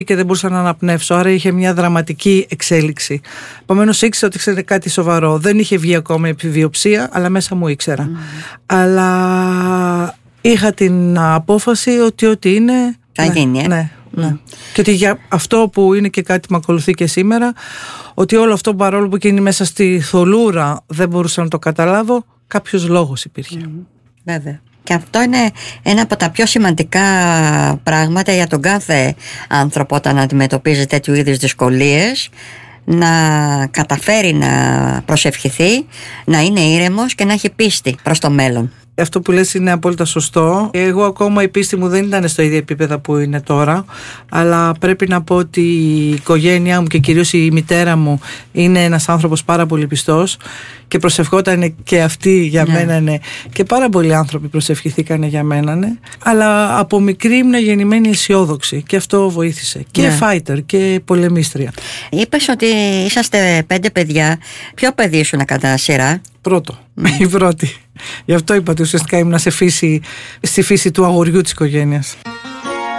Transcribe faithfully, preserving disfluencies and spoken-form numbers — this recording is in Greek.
και δεν μπορούσα να αναπνεύσω. Άρα είχε μια δραματική εξέλιξη. Επομένως ήξερα ότι ξέρετε κάτι σοβαρό. Δεν είχε βγει ακόμα η επιβιοψία, αλλά μέσα μου ήξερα. Mm. Αλλά είχα την απόφαση ότι ό,τι είναι. Θα ναι, γίνει, ε? ναι, ναι. Mm. Και ότι για αυτό που είναι και κάτι που με ακολουθεί και σήμερα, ότι όλο αυτό παρόλο που γίνει μέσα στη θολούρα δεν μπορούσα να το καταλάβω, κάποιος λόγος υπήρχε. Mm. Βέβαια. Και αυτό είναι ένα από τα πιο σημαντικά πράγματα για τον κάθε άνθρωπο όταν αντιμετωπίζει τέτοιου είδους δυσκολίες, να καταφέρει να προσευχηθεί, να είναι ήρεμος και να έχει πίστη προς το μέλλον. Αυτό που λες είναι απόλυτα σωστό. Εγώ ακόμα η πίστη μου δεν ήταν στο ίδιο επίπεδο που είναι τώρα, αλλά πρέπει να πω ότι η οικογένειά μου και κυρίως η μητέρα μου είναι ένας άνθρωπος πάρα πολύ πιστός και προσευχόταν και αυτή για ναι. μένα ναι. Και πάρα πολλοί άνθρωποι προσευχηθήκανε για μένα ναι. Αλλά από μικρή ήμουν γεννημένη αισιόδοξη και αυτό βοήθησε. Και ναι. fighter και πολεμίστρια. Είπες ότι είσαστε πέντε παιδιά. Ποιο παιδί ήσουν κατά σειρά? Πρώτο, mm. η πρώτη. Γι' αυτό είπα ότι ουσιαστικά ήμουν σε φύση, στη φύση του αγοριού της οικογένειας.